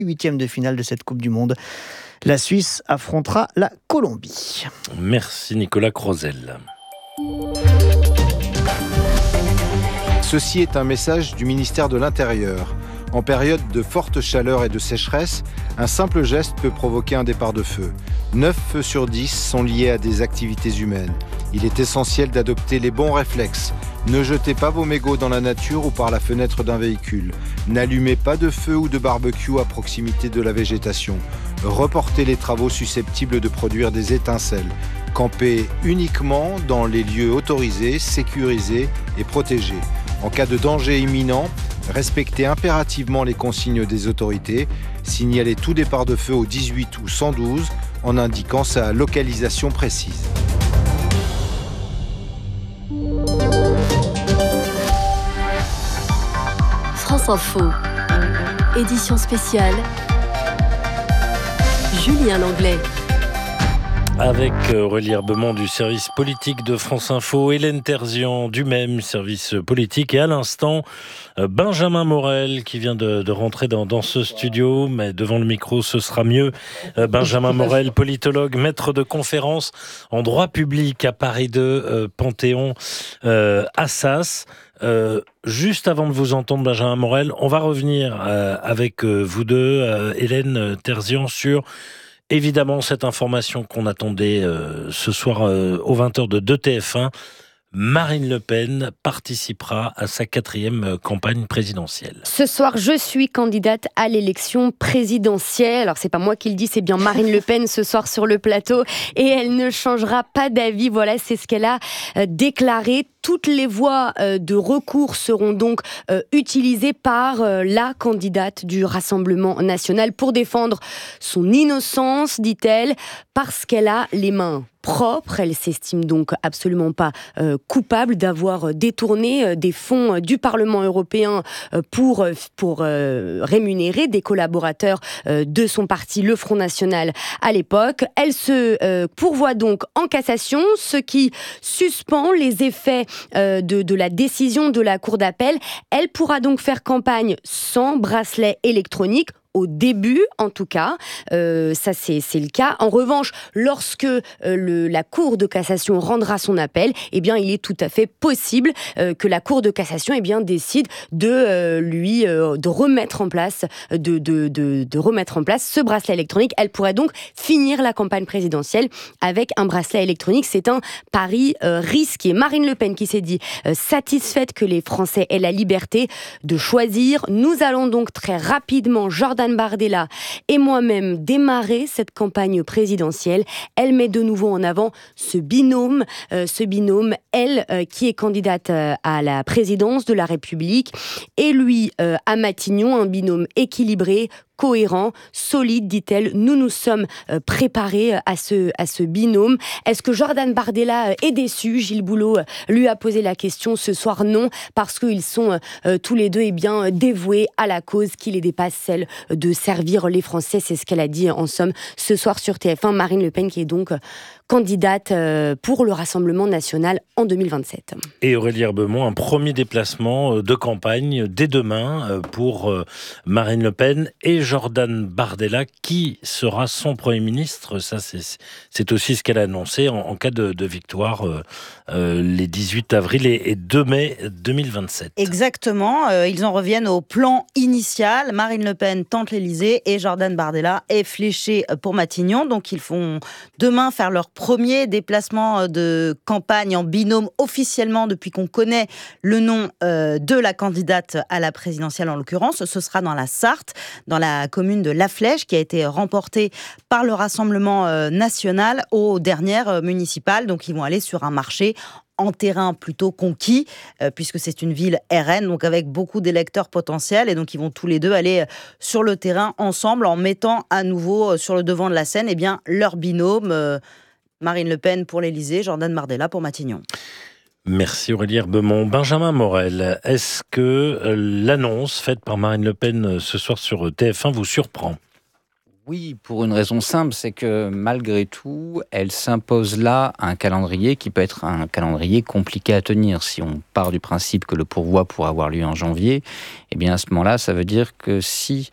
8e de finale de cette Coupe du Monde. La Suisse affrontera la Colombie. Merci Nicolas Crozel. Ceci est un message du ministère de l'Intérieur. En période de forte chaleur et de sécheresse, un simple geste peut provoquer un départ de feu. 9 feux sur 10 sont liés à des activités humaines. Il est essentiel d'adopter les bons réflexes. Ne jetez pas vos mégots dans la nature ou par la fenêtre d'un véhicule. N'allumez pas de feu ou de barbecue à proximité de la végétation. Reportez les travaux susceptibles de produire des étincelles. Campez uniquement dans les lieux autorisés, sécurisés et protégés. En cas de danger imminent, respectez impérativement les consignes des autorités. Signalez tout départ de feu au 18 ou 112 en indiquant sa localisation précise. France Info, édition spéciale, Julien Langlais. Avec Aurélie Herbemont du service politique de France Info, Hélène Terzian du même service politique et à l'instant Benjamin Morel qui vient de rentrer dans ce studio, mais devant le micro ce sera mieux. Benjamin Morel, politologue, maître de conférence en droit public à Paris 2, Panthéon, Assas. Juste avant de vous entendre Benjamin Morel, on va revenir avec vous deux, Hélène Terzian, sur évidemment cette information qu'on attendait ce soir aux 20h de TF1. Marine Le Pen participera à sa 4e campagne présidentielle. Ce soir, je suis candidate à l'élection présidentielle. Alors, c'est pas moi qui le dis, c'est bien Marine Le Pen ce soir sur le plateau. Et elle ne changera pas d'avis. Voilà, c'est ce qu'elle a déclaré. Toutes les voies de recours seront donc utilisées par la candidate du Rassemblement national pour défendre son innocence, dit-elle, parce qu'elle a les mains propre. Elle s'estime donc absolument pas coupable d'avoir détourné des fonds du Parlement européen pour rémunérer des collaborateurs de son parti, le Front National, à l'époque. Elle se pourvoit donc en cassation, ce qui suspend les effets de la décision de la Cour d'appel. Elle pourra donc faire campagne sans bracelet électronique. Au début, en tout cas, ça c'est le cas. En revanche, lorsque la Cour de cassation rendra son appel, eh bien, il est tout à fait possible que la Cour de cassation, eh bien, décide de remettre en place, de remettre en place ce bracelet électronique. Elle pourrait donc finir la campagne présidentielle avec un bracelet électronique. C'est un pari risqué. Marine Le Pen qui s'est dit satisfaite que les Français aient la liberté de choisir. Nous allons donc très rapidement, Jordan Bardella et moi-même démarrer cette campagne présidentielle. Elle met de nouveau en avant ce binôme, elle qui est candidate à la présidence de la République et lui à Matignon, un binôme équilibré, cohérent, solide, dit-elle. Nous sommes préparés à ce binôme. Est-ce que Jordan Bardella est déçu ? Gilles Boulot lui a posé la question ce soir. Non, parce qu'ils sont tous les deux dévoués à la cause qui les dépasse, celle de servir les Français. C'est ce qu'elle a dit en somme ce soir sur TF1. Marine Le Pen qui est donc candidate pour le Rassemblement national en 2027. Et Aurélie Herbemont, un premier déplacement de campagne dès demain pour Marine Le Pen et Jordan Bardella. Qui sera son Premier ministre ? Ça, c'est aussi ce qu'elle a annoncé en cas de victoire les 18 avril et 2 mai 2027. Exactement. Ils en reviennent au plan initial. Marine Le Pen tente l'Élysée et Jordan Bardella est fléché pour Matignon. Donc, ils font demain faire leur premier déplacement de campagne en binôme officiellement depuis qu'on connaît le nom de la candidate à la présidentielle en l'occurrence. Ce sera dans la Sarthe, dans la commune de La Flèche qui a été remportée par le Rassemblement national aux dernières municipales. Donc ils vont aller sur un marché en terrain plutôt conquis, puisque c'est une ville RN, donc avec beaucoup d'électeurs potentiels, et donc ils vont tous les deux aller sur le terrain ensemble en mettant à nouveau sur le devant de la scène leur binôme, Marine Le Pen pour l'Élysée, Jordan Bardella pour Matignon. Merci Aurélie Herbemont. Benjamin Morel, est-ce que l'annonce faite par Marine Le Pen ce soir sur TF1 vous surprend ? Oui, pour une raison simple, c'est que malgré tout, elle s'impose là un calendrier qui peut être un calendrier compliqué à tenir. Si on part du principe que le pourvoi pourra avoir lieu en janvier, eh bien à ce moment-là, ça veut dire que si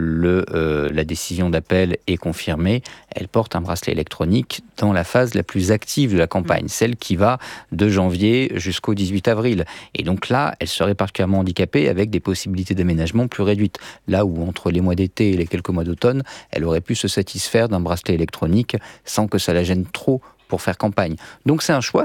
la décision d'appel est confirmée, elle porte un bracelet électronique dans la phase la plus active de la campagne, celle qui va de janvier jusqu'au 18 avril. Et donc là, elle serait particulièrement handicapée avec des possibilités d'aménagement plus réduites. Là où entre les mois d'été et les quelques mois d'automne, elle aurait pu se satisfaire d'un bracelet électronique sans que ça la gêne trop pour faire campagne. Donc c'est un choix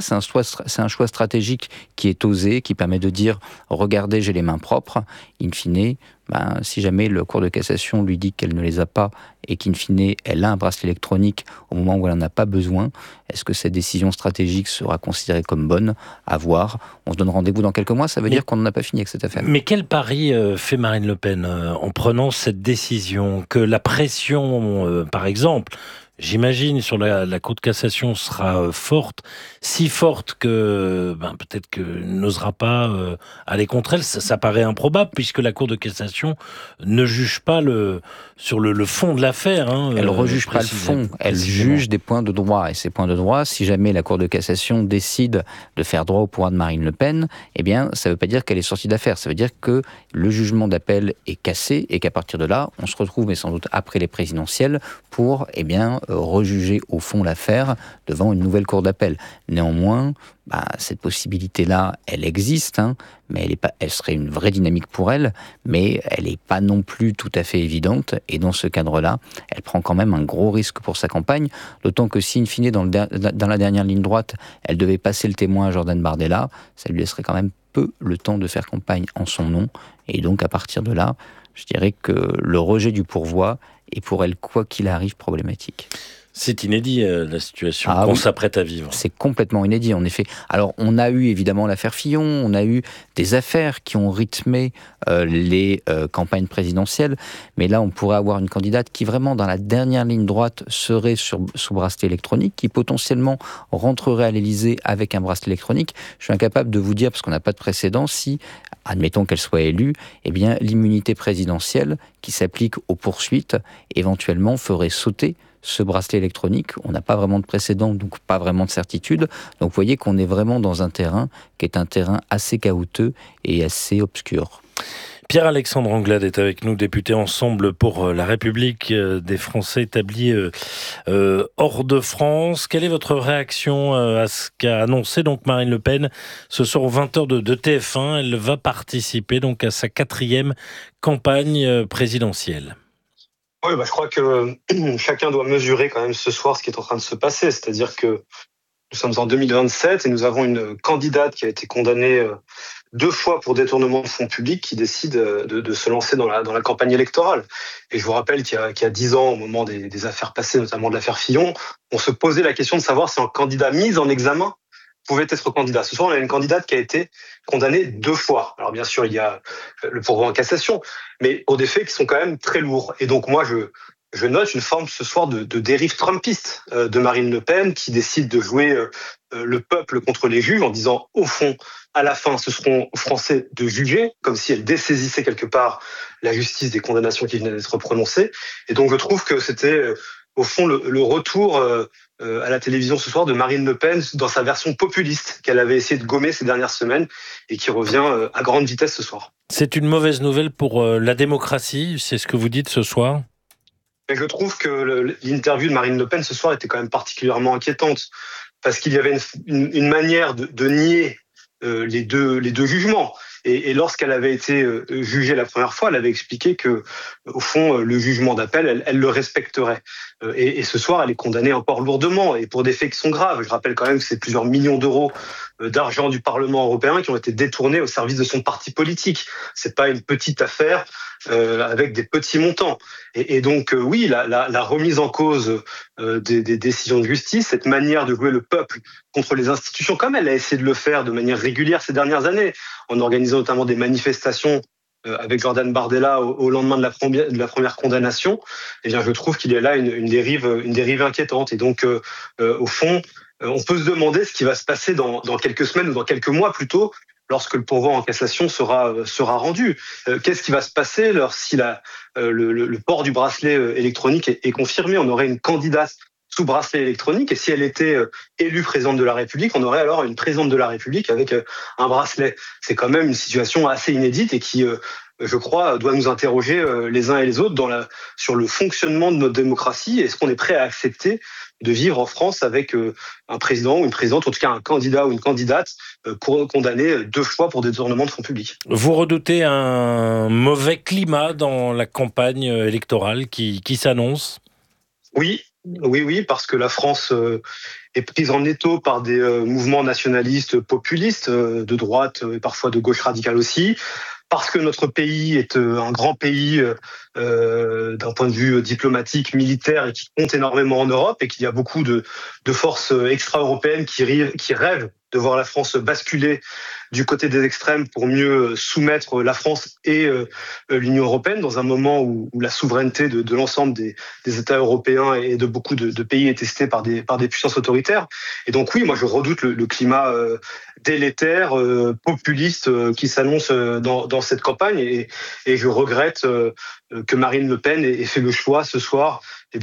stratégique qui est osé, qui permet de dire « regardez, j'ai les mains propres ». In fine, si jamais le cour de cassation lui dit qu'elle ne les a pas et qu'in fine, elle a un bracelet électronique au moment où elle n'en a pas besoin, est-ce que cette décision stratégique sera considérée comme bonne? À voir. On se donne rendez-vous dans quelques mois, ça veut dire qu'on n'en a pas fini avec cette affaire. Mais quel pari fait Marine Le Pen en prenant cette décision? Que la pression, par exemple, j'imagine, sur la Cour de cassation sera forte, si forte que peut-être que n'osera pas aller contre elle. Ça paraît improbable puisque la Cour de cassation ne juge pas sur le fond de l'affaire. Elle ne rejuge pas le fond, elle juge des points de droit. Et ces points de droit, si jamais la Cour de cassation décide de faire droit au pouvoir de Marine Le Pen, eh bien, ça ne veut pas dire qu'elle est sortie d'affaire. Ça veut dire que le jugement d'appel est cassé et qu'à partir de là, on se retrouve, mais sans doute après les présidentielles, pour rejuger au fond l'affaire devant une nouvelle cour d'appel. Néanmoins, cette possibilité-là, elle existe, mais elle serait une vraie dynamique pour elle, mais elle n'est pas non plus tout à fait évidente, et dans ce cadre-là, elle prend quand même un gros risque pour sa campagne, d'autant que si, in fine, dans la dernière ligne droite, elle devait passer le témoin à Jordan Bardella, ça lui laisserait quand même peu le temps de faire campagne en son nom, et donc à partir de là, je dirais que le rejet du pourvoi est pour elle, quoi qu'il arrive, problématique. C'est inédit, la situation qu'on s'apprête à vivre. C'est complètement inédit, en effet. Alors, on a eu évidemment l'affaire Fillon, on a eu des affaires qui ont rythmé les campagnes présidentielles, mais là, on pourrait avoir une candidate qui, vraiment, dans la dernière ligne droite, serait sous bracelet électronique, qui potentiellement rentrerait à l'Élysée avec un bracelet électronique. Je suis incapable de vous dire, parce qu'on n'a pas de précédent, si, admettons qu'elle soit élue, eh bien, l'immunité présidentielle qui s'applique aux poursuites, éventuellement, ferait sauter ce bracelet électronique. On n'a pas vraiment de précédent, donc pas vraiment de certitude. Donc vous voyez qu'on est vraiment dans un terrain qui est un terrain assez caouteux et assez obscur. Pierre-Alexandre Anglade est avec nous, député Ensemble pour la République des Français établis hors de France. Quelle est votre réaction à ce qu'a annoncé donc Marine Le Pen ce soir aux 20h de TF1? Elle va participer donc à sa 4e campagne présidentielle. Oui, je crois que chacun doit mesurer quand même ce soir ce qui est en train de se passer. C'est-à-dire que nous sommes en 2027 et nous avons une candidate qui a été condamnée 2 fois pour détournement de fonds publics qui décide de se lancer dans la campagne électorale. Et je vous rappelle qu'il y a 10 ans, au moment des affaires passées, notamment de l'affaire Fillon, on se posait la question de savoir si un candidat mis en examen pouvait être candidat. Ce soir, on a une candidate qui a été condamnée 2 fois. Alors bien sûr, il y a le pourvoi en cassation, mais pour des faits qui sont quand même très lourds. Et donc moi, je note une forme ce soir de dérive trumpiste de Marine Le Pen qui décide de jouer le peuple contre les juges en disant, au fond, à la fin, ce seront aux Français de juger, comme si elle dessaisissait quelque part la justice des condamnations qui venaient d'être prononcées. Et donc je trouve que c'était, au fond, le retour à la télévision ce soir de Marine Le Pen dans sa version populiste qu'elle avait essayé de gommer ces dernières semaines et qui revient à grande vitesse ce soir. C'est une mauvaise nouvelle pour la démocratie, c'est ce que vous dites ce soir? Et je trouve que l'interview de Marine Le Pen ce soir était quand même particulièrement inquiétante parce qu'il y avait une manière de nier les deux jugements. Et lorsqu'elle avait été jugée la première fois, elle avait expliqué que, au fond, le jugement d'appel, elle le respecterait. Et ce soir, elle est condamnée encore lourdement et pour des faits qui sont graves. Je rappelle quand même que c'est plusieurs millions d'euros d'argent du Parlement européen qui ont été détournés au service de son parti politique. C'est pas une petite affaire avec des petits montants. Et donc, oui, la remise en cause des décisions de justice, cette manière de jouer le peuple contre les institutions, comme elle a essayé de le faire de manière régulière ces dernières années, en organisant notamment des manifestations avec Jordan Bardella au lendemain de la première condamnation, eh bien, je trouve qu'il y a là une dérive inquiétante. Et donc, au fond, on peut se demander ce qui va se passer dans quelques semaines ou dans quelques mois plutôt, lorsque le pourvoi en cassation sera rendu. Qu'est-ce qui va se passer si le port du bracelet électronique est confirmé? On aurait une candidate sous bracelet électronique, et si elle était élue présidente de la République, on aurait alors une présidente de la République avec un bracelet. C'est quand même une situation assez inédite et qui, je crois, doit nous interroger les uns et les autres sur le fonctionnement de notre démocratie. Est-ce qu'on est prêt à accepter de vivre en France avec un président ou une présidente, en tout cas un candidat ou une candidate condamné 2 fois pour détournement de fonds publics? Vous redoutez un mauvais climat dans la campagne électorale qui s'annonce? Oui, parce que la France est prise en étau par des mouvements nationalistes populistes, de droite et parfois de gauche radicale aussi, parce que notre pays est un grand pays d'un point de vue diplomatique, militaire, et qui compte énormément en Europe, et qu'il y a beaucoup de forces extra-européennes qui rêvent de voir la France basculer du côté des extrêmes pour mieux soumettre la France et l'Union européenne dans un moment où la souveraineté de l'ensemble des États européens et de beaucoup de pays est testée par des puissances autoritaires. Et donc oui, moi je redoute le climat délétère, populiste qui s'annonce dans cette campagne, et je regrette que Marine Le Pen ait fait le choix ce soir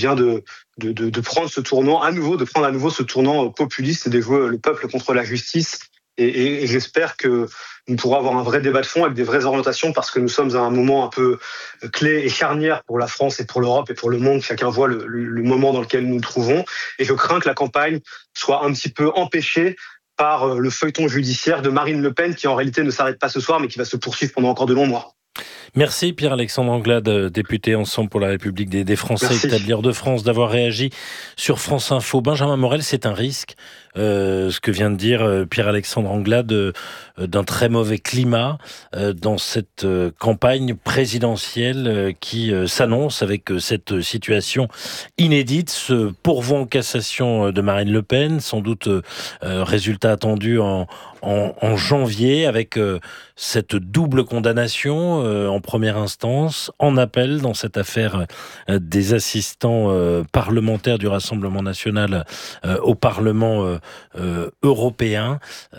de prendre ce tournant à nouveau ce tournant populiste et de jouer le peuple contre la justice. Et j'espère que nous pourrons avoir un vrai débat de fond avec des vraies orientations, parce que nous sommes à un moment un peu clé et charnière pour la France et pour l'Europe et pour le monde. Chacun voit le moment dans lequel nous nous trouvons. Et je crains que la campagne soit un petit peu empêchée par le feuilleton judiciaire de Marine Le Pen, qui en réalité ne s'arrête pas ce soir, mais qui va se poursuivre pendant encore de longs mois. Merci Pierre-Alexandre Anglade, député Ensemble pour la République des Français établis hors de France, d'avoir réagi sur France Info. Benjamin Morel, c'est un risque, ce que vient de dire Pierre-Alexandre Anglade, d'un très mauvais climat dans cette campagne présidentielle qui s'annonce avec cette situation inédite, ce pourvoi en cassation de Marine Le Pen, sans doute résultat attendu en janvier, avec cette double condamnation en première instance, en appel dans cette affaire des assistants parlementaires du Rassemblement national au Parlement européen.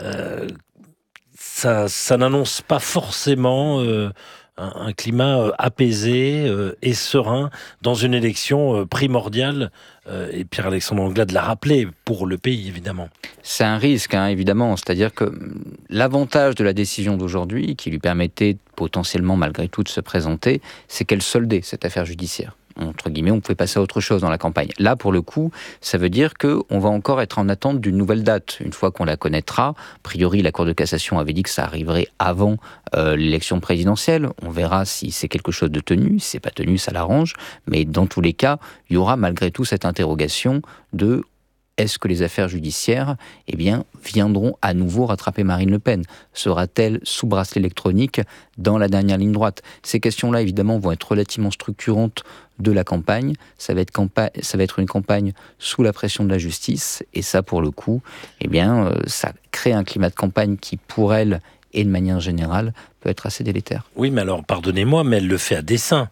Ça n'annonce pas forcément un climat apaisé et serein dans une élection primordiale, et Pierre-Alexandre Anglade l'a rappelé, pour le pays évidemment. C'est un risque, évidemment, c'est-à-dire que l'avantage de la décision d'aujourd'hui, qui lui permettait potentiellement malgré tout de se présenter, c'est qu'elle soldait cette affaire judiciaire. Entre guillemets, on pouvait passer à autre chose dans la campagne. Là, pour le coup, ça veut dire qu'on va encore être en attente d'une nouvelle date. Une fois qu'on la connaîtra, a priori, la Cour de cassation avait dit que ça arriverait avant l'élection présidentielle. On verra si c'est quelque chose de tenu. Si c'est pas tenu, ça l'arrange. Mais dans tous les cas, il y aura malgré tout cette interrogation de est-ce que les affaires judiciaires viendront à nouveau rattraper Marine Le Pen? Sera-t-elle sous bracelet électronique dans la dernière ligne droite? Ces questions-là, évidemment, vont être relativement structurantes de la campagne. Ça va être une campagne sous la pression de la justice. Et ça, pour le coup, ça crée un climat de campagne qui, pour elle, et de manière générale, peut être assez délétère. Oui, mais alors, pardonnez-moi, mais elle le fait à dessein.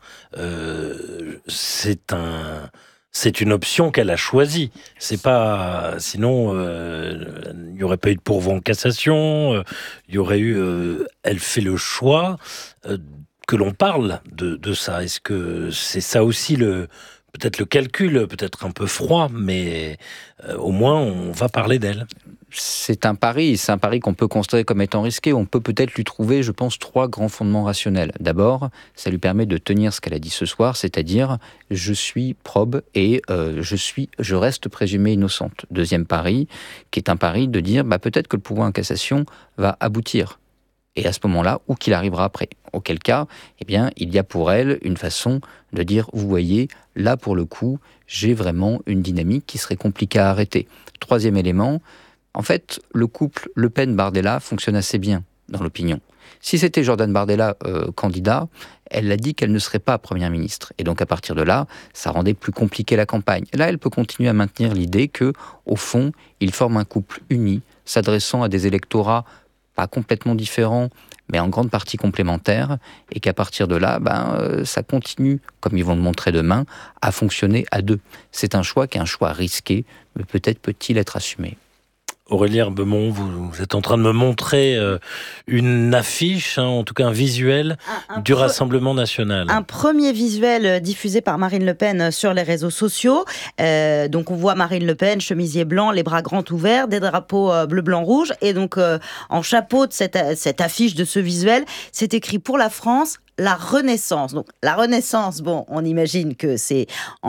C'est une option qu'elle a choisie. C'est pas, sinon, il n'y aurait pas eu de pourvoi en cassation. Il y aurait eu. Elle fait le choix que l'on parle de ça. Est-ce que c'est ça aussi peut-être le calcul, peut-être un peu froid, mais au moins on va parler d'elle. C'est un pari qu'on peut considérer comme étant risqué. On peut peut-être lui trouver, je pense, 3 grands fondements rationnels. D'abord, ça lui permet de tenir ce qu'elle a dit ce soir, c'est-à-dire je suis probe et je reste présumée innocente. Deuxième pari, qui est un pari de dire peut-être que le pourvoi en cassation va aboutir. Et à ce moment-là, où qu'il arrivera après. Auquel cas, il y a pour elle une façon de dire, vous voyez, là pour le coup, j'ai vraiment une dynamique qui serait compliquée à arrêter. Troisième élément, en fait, le couple Le Pen-Bardella fonctionne assez bien dans l'opinion. Si c'était Jordan Bardella candidat, elle a dit qu'elle ne serait pas première ministre. Et donc à partir de là, ça rendait plus compliqué la campagne. Là, elle peut continuer à maintenir l'idée que, au fond, ils forment un couple uni, s'adressant à des électorats pas complètement différents, mais en grande partie complémentaires, et qu'à partir de là, ça continue, comme ils vont le montrer demain, à fonctionner à deux. C'est un choix qui est un choix risqué, mais peut-être peut-il être assumé. Aurélie Herbemont, vous êtes en train de me montrer une affiche, en tout cas un visuel du Rassemblement national. Un premier visuel diffusé par Marine Le Pen sur les réseaux sociaux. Donc on voit Marine Le Pen, chemisier blanc, les bras grands ouverts, des drapeaux bleu, blanc, rouge. Et donc en chapeau de cette affiche, de ce visuel, c'est écrit pour la France, la Renaissance. Donc la Renaissance, bon, on imagine que c'est